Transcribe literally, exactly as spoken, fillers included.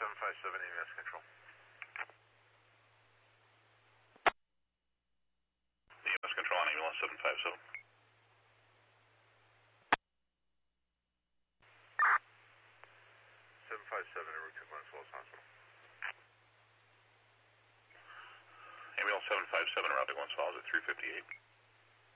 seven five seven, A M S control. A M S control on ambulance seven five seven. seven five seven, en route to Glens Falls Hospital. Ambulance seven five seven, route to Glens Falls at three fifty-eight.